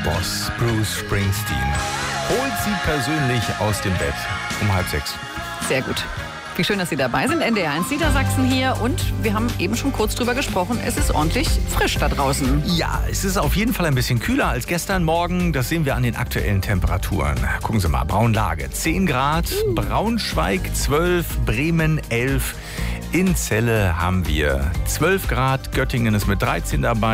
Boss Bruce Springsteen holt sie persönlich aus dem Bett um 5:30. Sehr gut. Wie schön, dass Sie dabei sind. NDR1 Niedersachsen hier. Und wir haben eben schon kurz drüber gesprochen. Es ist ordentlich frisch da draußen. Ja, es ist auf jeden Fall ein bisschen kühler als gestern Morgen. Das sehen wir an den aktuellen Temperaturen. Gucken Sie mal, Braunlage 10 Grad, Braunschweig 12, Bremen 11. In Celle haben wir 12 Grad, Göttingen ist mit 13 dabei.